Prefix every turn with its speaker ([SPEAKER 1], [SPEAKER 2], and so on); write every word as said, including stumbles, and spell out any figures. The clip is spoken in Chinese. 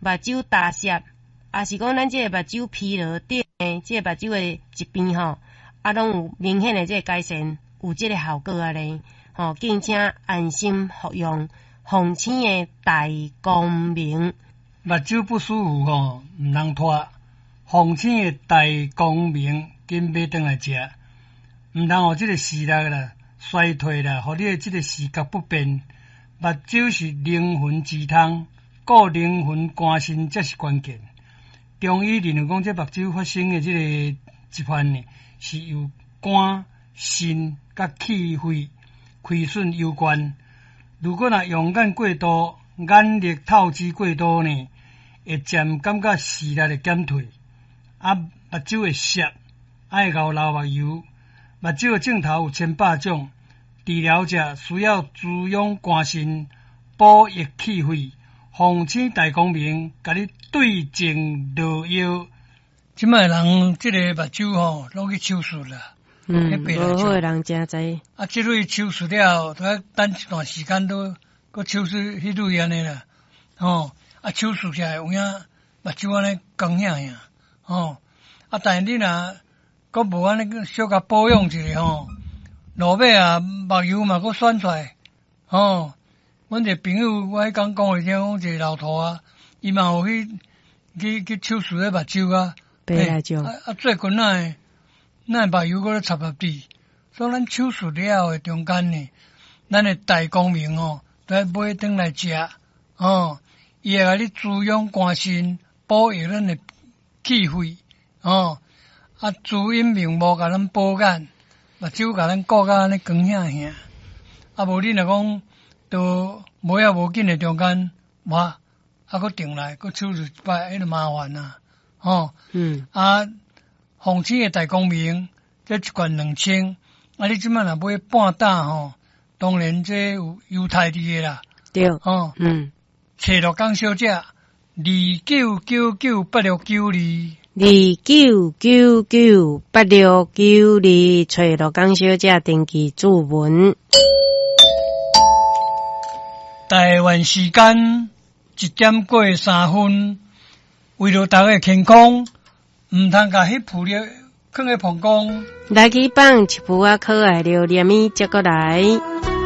[SPEAKER 1] 目睭大涩，也是讲咱这个目睭疲劳顶诶，这个目睭诶一边吼，啊，拢有明显诶这个改善，有这个效果啊咧。吼，敬请安心服用红星诶大光明。
[SPEAKER 2] 目睭不舒服吼，毋通拖。红星诶大光明，紧买转来食，毋通互即个视力啦衰退啦，互你诶即个视觉不便。目睭是灵魂之汤，顾灵魂肝肾才是关键。中医认为讲，这目睭发生的这个疾患呢，是由肝、肾甲气血亏损有关。如果若用眼过度、眼力透支过度呢，会渐感觉视力会减退，啊，目睭会涩，爱熬流目油。目睭的镜头有千百种。治疗者需要滋养肝肾、补益气血，红星大光明，甲你对症落药。即摆人即个目睭吼，拢去手术啦。
[SPEAKER 1] 嗯，无好诶人真知。
[SPEAKER 2] 啊，即类手术了，都要等一段时间都，搁手术迄类安尼啦。吼，啊，手术起来有影目睭安尼光响响。吼，啊，但是你若搁无安尼小甲保养一下吼。落尾啊，目油嘛，搁选出来，吼！阮一个朋友，我迄讲讲诶，讲一个老头啊，伊嘛有去去去手术咧目睭啊，
[SPEAKER 1] 白来种
[SPEAKER 2] 啊啊，最近哪会哪会目油搁咧插入去？所以咱手术了诶中间呢，咱诶大光明吼，都要买转来食，吼！伊会甲你滋养肝肾，补益咱诶气血，吼！啊，滋阴明目，甲咱保眼。目睭甲咱顾甲安尼光响响，啊无你若讲都无要无紧诶中间，哇，啊搁定来，搁手术一摆，迄就麻烦啦，吼。
[SPEAKER 1] 嗯。
[SPEAKER 2] 啊，红星诶大光明，这一罐两千，啊你即摆若买半打吼，当然这有优待你诶啦。
[SPEAKER 1] 对。
[SPEAKER 2] 吼。
[SPEAKER 1] 嗯。
[SPEAKER 2] 找乐港小姐，二九九九八六九二。
[SPEAKER 1] 二九九九八六九二，找乐港小姐登记注文。
[SPEAKER 2] 台湾时间一点过三分，为了大家健康，唔通甲迄铺了放喺膀胱。
[SPEAKER 1] 来去放一铺啊可爱料念咪接过来。